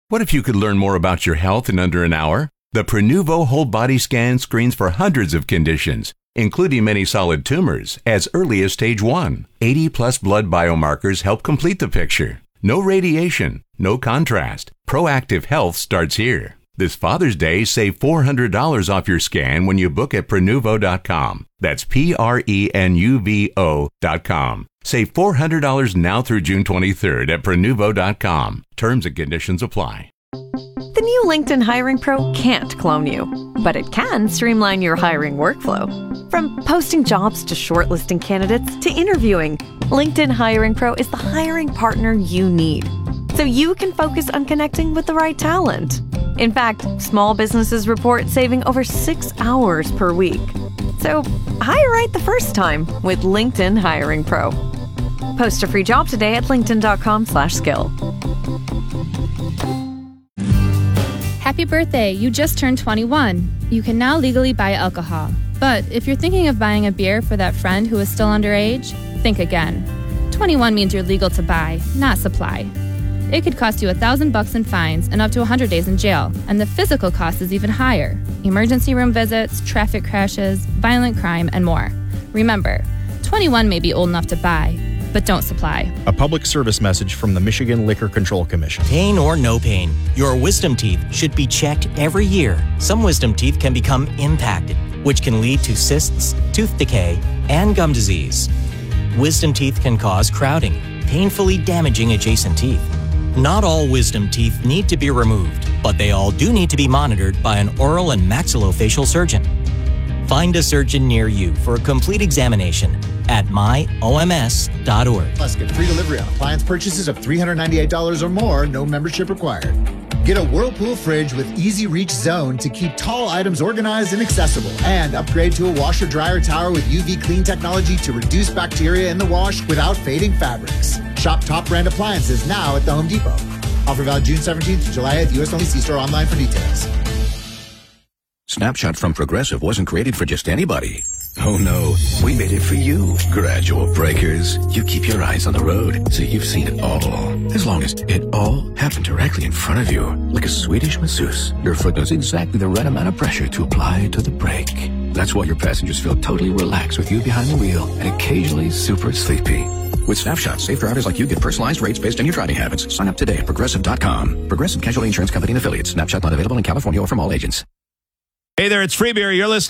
What if you could learn more about your health in under an hour? The Prenuvo Whole Body Scan screens for hundreds of conditions, including many solid tumors, as early as stage 1. 80-plus blood biomarkers help complete the picture. No radiation, no contrast. Proactive health starts here. This Father's Day, save $400 off your scan when you book at Prenuvo.com. That's Prenuvo.com. Save $400 now through June 23rd at Prenuvo.com. Terms and conditions apply. The new LinkedIn Hiring Pro can't clone you, but it can streamline your hiring workflow. From posting jobs to shortlisting candidates to interviewing, LinkedIn Hiring Pro is the hiring partner you need, so you can focus on connecting with the right talent. In fact, small businesses report saving over 6 hours per week. So hire right the first time with LinkedIn Hiring Pro. Post a free job today at linkedin.com/skill. Happy birthday, you just turned 21. You can now legally buy alcohol. But if you're thinking of buying a beer for that friend who is still underage, think again. 21 means you're legal to buy, not supply. It could cost you $1,000 in fines and up to 100 days in jail, and the physical cost is even higher. Emergency room visits, traffic crashes, violent crime, and more. Remember, 21 may be old enough to buy, but don't supply. A public service message from the Michigan Liquor Control Commission. Pain or no pain, your wisdom teeth should be checked every year. Some wisdom teeth can become impacted, which can lead to cysts, tooth decay, and gum disease. Wisdom teeth can cause crowding, painfully damaging adjacent teeth. Not all wisdom teeth need to be removed, but they all do need to be monitored by an oral and maxillofacial surgeon. Find a surgeon near you for a complete examination at myoms.org. Plus, get free delivery on appliance purchases of $398 or more, no membership required. Get a Whirlpool fridge with Easy Reach Zone to keep tall items organized and accessible. And upgrade to a washer-dryer tower with UV clean technology to reduce bacteria in the wash without fading fabrics. Shop top brand appliances now at the Home Depot. Offer valid June 17th to July 8th. U.S. only. See store online for details. Snapshot from Progressive wasn't created for just anybody. Oh no, we made it for you. Gradual breakers. You keep your eyes on the road, so you've seen it all. As long as it all happened directly in front of you, like a Swedish masseuse, your foot knows exactly the right amount of pressure to apply to the brake. That's why your passengers feel totally relaxed with you behind the wheel and occasionally super sleepy. With Snapshot, safe drivers like you get personalized rates based on your driving habits. Sign up today at Progressive.com. Progressive Casualty Insurance Company and Affiliates. Snapshot not available in California or from all agents. Hey there, it's Free Beer. You're listening